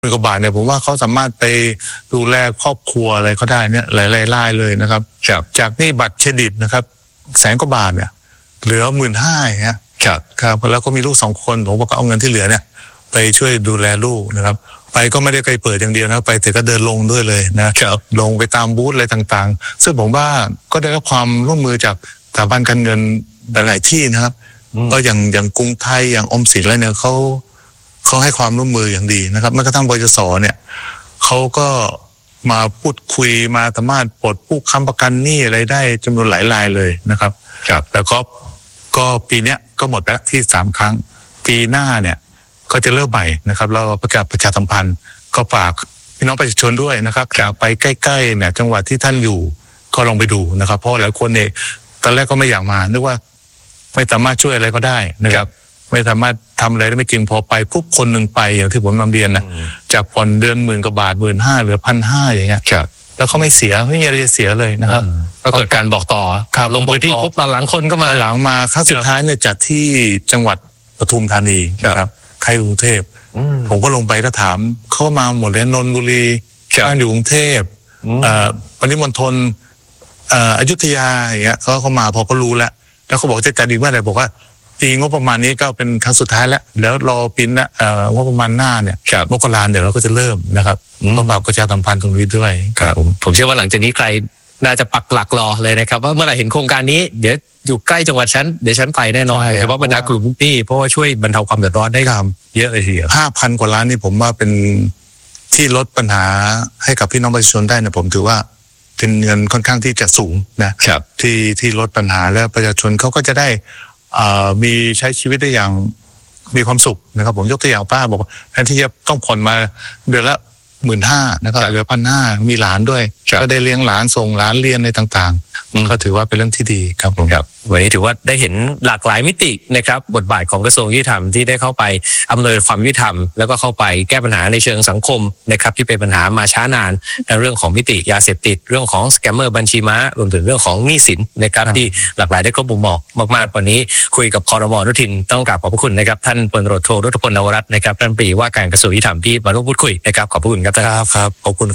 10,000 กว่าบาทเนี่ยผมว่าเขาสามารถไปดูแลครอบครัวอะไรเขาได้เนี่ยหลายๆรายเลยนะครับจากนี่บัตรเครดิตนะครับ100,000 กว่าบาทเนี่ยเหลือ 15,000 เนี่ยครับแล้วก็มีลูก2 คนผมก็เอาเงินที่เหลือเนี่ยไปช่วยดูแลลูกนะครับไปก็ไม่ได้ไปเปิดอย่างเดียวนะไปแต่ก็เดินลงด้วยเลยนะลงไปตามบูธอะไรต่างๆซึ่งผมว่าก็ได้รับความร่วมมือจากสถาบันการเงินหลายๆที่นะครับก็อย่างกรุงไทยอย่างออมสินอะไรเนี่ยเขาให้ความร่วมมืออย่างดีนะครับแม้กระทั่งบจส.เนี่ยเขาก็มาพูดคุยมาสามารถปลดผู้ค้ำประกันหนี้อะไรได้จำนวนหลายรายเลยนะครับแล้วก็ปีเนี้ยก็หมดไปที่3 ครั้งปีหน้าเนี่ยก็จะเริ่มใหม่นะครับเราประกาศประชาสัมพันธ์ก็ฝากพี่น้องประชาชนด้วยนะครับไปใกล้ๆเนี่ยจังหวัดที่ท่านอยู่ก็ลองไปดูนะครับเพราะหลายคนเนี่ยตอนแรกก็ไม่อยากมานึกว่าไม่สามารถช่วยอะไรก็ได้นะครับไม่สามารถทำอะไรได้ไม่จริงพอไปปุ๊บคนหนึ่งไปอย่างที่ผมนำเรียนนะจากผ่อนเดือน10,000 กว่าบาท 15,000 เหลือ 1,500 อย่างเงี้ยแล้วเขาไม่เสียไม่มีอะไรจะเสียเลยนะครับก็เกิดการบอกต่อลงพื้นที่ปุ๊บตอนหลังคนก็มาหลังมาครั้งสุดท้ายเนี่ยจัดที่จังหวัดปทุมธานีครับใครกรุงเทพผมก็ลงไปก็ถามเข้ามาหมดเลยนนทบุรีบ้านอยู่กรุงเทพปริมณฑลอยุธยาอย่างเงี้ยเขามาพอเขารู้แล้วเขาบอกจะจัดอีกเมื่อไหร่บอกว่าปีงบประมาณนี้ก็เป็นครั้งสุดท้ายแล้วรอปีหน้างบประมาณหน้าเนี่ยมกราเดี๋ยวเราก็จะเริ่มนะครับต้องฝากประชาสัมพันธ์ตรงนี้ด้วยครับผมเชื่อว่าหลังจากนี้ใครน่าจะปักหลักรอเลยนะครับว่าเมื่อไหร่เห็นโครงการนี้เดี๋ยวอยู่ใกล้จังหวัดฉันเดี๋ยวฉันไปแน่นอนเฉพาะบรรดากลุ่มนี้เพราะว่าช่วยบรรเทาความเดือดร้อนได้เยอะเลยทีเดียว 5,000 กว่าล้านนี่ผมว่าเป็นที่ลดปัญหาให้กับพี่น้องประชาชนได้นะผมถือว่าเป็นเงินค่อนข้างที่จะสูงนะที่ลดปัญหาแล้วประชาชนเขาก็จะได้มีใช้ชีวิตได้อย่างมีความสุขนะครับผมยกตัวอย่างป้าบอกแทนที่จะต้องผ่อนมาเดือนละ 15,000 นะครับเหลือ 1,500 มีหลานด้วยก็ได้เลี้ยงหลานส่งหลานเรียนในต่างๆก็ถือว่าเป็นเรื่องที่ดีครับผมครับวันนี้ถือว่าได้เห็นหลากหลายมิตินะครับบทบาทของกระทรวงยุติธรรมที่ได้เข้าไปอำนวยความยุติธรรมแล้วก็เข้าไปแก้ปัญหาในเชิงสังคมนะครับที่เป็นปัญหามาช้านานในเรื่องของมิติยาเสพติดเรื่องของสแกมเมอร์บัญชีม้ารวมถึงเรื่องของหนี้สินนะครับที่หลากหลายได้ครบมุมมองมากๆวันนี้คุยกับครม.อนุทินต้องกราบขอบพระคุณนะครับท่านพลตำรวจโท รัฐพล นวรัตน์นะครับรัฐมนตรีว่าการกระทรวงยุติธรรมที่มาร่วมพูดคุยนะครับขอบพระคุณครับครับขอบคุณ